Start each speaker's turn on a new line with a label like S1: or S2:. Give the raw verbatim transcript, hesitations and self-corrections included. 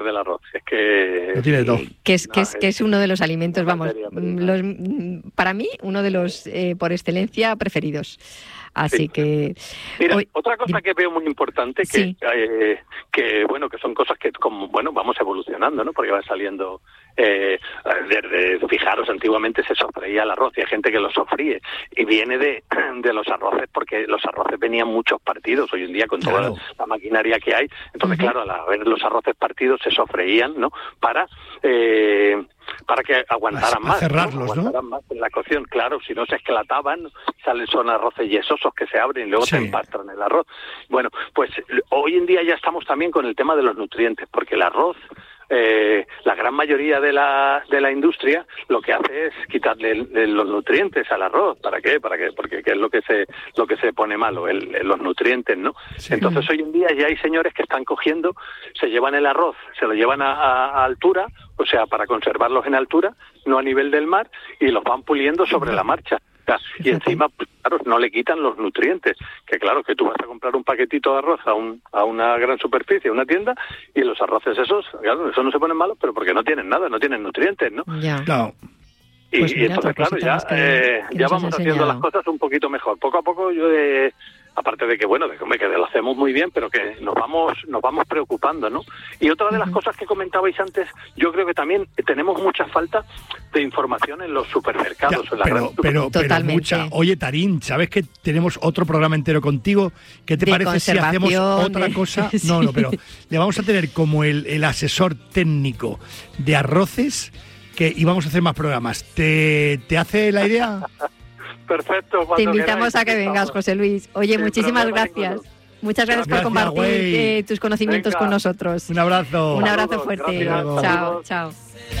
S1: del arroz. Es que
S2: lo tiene todo.
S3: Que es,
S1: no,
S3: que es, que es uno de los alimentos, vamos,
S1: materia
S3: los, para mí, uno de los, eh, por excelencia, preferidos. Así
S1: sí.
S3: que...
S1: Mira,
S3: hoy,
S1: otra cosa que veo muy importante, que,
S3: sí.
S1: eh, que bueno, que son cosas que, como bueno, vamos evolucionando, ¿no? Porque van saliendo... Eh, desde, fijaros, antiguamente se sofreía el arroz y hay gente que lo sofríe y viene de, de los arroces, porque los arroces venían muchos partidos hoy en día con
S2: claro.
S1: toda la maquinaria que hay. Entonces, uh-huh. claro, al haber los arroces partidos se sofreían, ¿no? Para eh, para que aguantaran más,
S2: cerrarlos,
S1: ¿no? Aguantaran
S2: ¿no?
S1: más en la cocción, claro, si no se esclataban, salen son arroces yesosos que se abren y luego
S2: sí.
S1: se empastran el arroz. Bueno, pues hoy en día ya estamos también con el tema de los nutrientes, porque el arroz, Eh, la gran mayoría de la de la industria lo que hace es quitarle el, el, los nutrientes al arroz. ¿Para qué? Para qué porque ¿qué es lo que se lo que se pone malo? El, el, los nutrientes, ¿no? Sí. Entonces hoy en día ya hay señores que están cogiendo, se llevan el arroz, se lo llevan a, a, a altura, o sea, para conservarlos en altura, no a nivel del mar, y los van puliendo sobre la marcha. Y encima, claro, no le quitan los nutrientes, que claro, que tú vas a comprar un paquetito de arroz a un a una gran superficie, a una tienda, y los arroces esos, claro, eso no se ponen malos, pero porque no tienen nada, no tienen nutrientes, ¿no?
S3: Ya.
S2: Claro.
S1: Y,
S3: pues mira,
S1: y entonces, claro, ya,
S3: que,
S1: eh,
S3: que
S1: ya vamos haciendo las cosas un poquito mejor. Poco a poco yo... Eh, aparte de que, bueno, de que, que lo hacemos muy bien, pero que nos vamos nos vamos preocupando, ¿no? Y otra de las uh-huh. cosas que comentabais antes, yo creo que también tenemos mucha falta de información en los supermercados.
S2: Ya,
S1: en la
S2: pero,
S1: gran
S2: pero, pero mucha. Oye, Tarín, ¿sabes que tenemos otro programa entero contigo? ¿Qué te
S3: de
S2: parece si hacemos otra
S3: de...
S2: cosa?
S3: sí.
S2: No, no, pero le vamos a tener como el, el asesor técnico de arroces, que y vamos a hacer más programas. ¿Te, te hace la idea?
S1: Perfecto.
S3: Te invitamos a que vengas, José Luis. Oye, Sin muchísimas gracias. Ninguno. Muchas gracias, gracias por compartir eh, tus conocimientos Venga. con nosotros.
S2: Un abrazo.
S3: Un abrazo fuerte.
S1: Gracias.
S3: Chao, chao.